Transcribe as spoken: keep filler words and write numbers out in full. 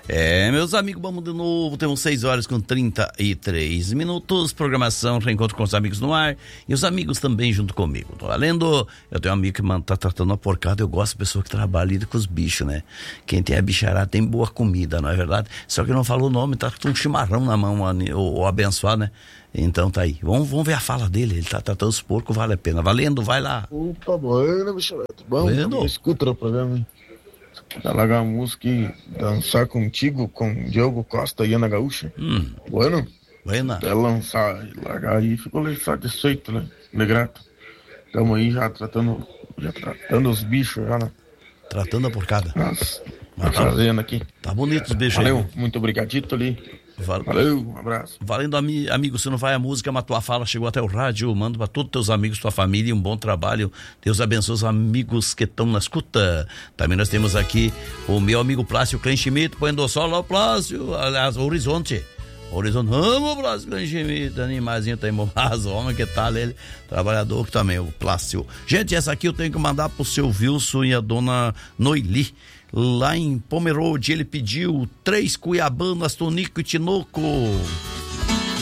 É, meus amigos, vamos de novo, temos seis horas com trinta e três minutos, programação, reencontro com os amigos no ar, e os amigos também junto comigo. Tô valendo, eu tenho um amigo que, mano, tá tratando uma porcada, eu gosto de pessoa que trabalha com os bichos, né? Quem tem a bicharada tem boa comida, não é verdade? Só que não falou o nome, tá com um chimarrão na mão, o, o abençoado, né? Então tá aí, vamos, vamos ver a fala dele, ele tá tratando os porcos, vale a pena. Valendo, vai lá. Opa, bueno, bicharada, bom, Valendo. Escuta o programa, hein? Tá largar a música e dançar contigo com Diogo Costa e Ana Gaúcha. Hum. Bueno, Buena. até lançar e largar aí, ficou satisfeito, né? De grato. Estamos aí já tratando, já tratando os bichos já, né? Tratando a porcada. Nossa, Mas tá fazendo aqui. Tá bonito os bichos. Valeu, aí. muito obrigadito ali. Val... Valeu, um abraço. Valendo, ami... amigo, se não vai a música, mas tua fala chegou até o rádio, manda pra todos teus amigos, tua família, um bom trabalho. Deus abençoe os amigos que estão na escuta. Também nós temos aqui o meu amigo Plácio Clenchimito, põe do sol lá o Plácio, aliás, Horizonte. Horizonte, vamos, Plácio Clenchimito, animaizinho tá embolado, o homem que tá ali, trabalhador que também, o Plácio. Gente, essa aqui eu tenho que mandar pro seu Wilson e a dona Noeli. Lá em Pomerode, ele pediu três cuiabanas, tonico e tinoco.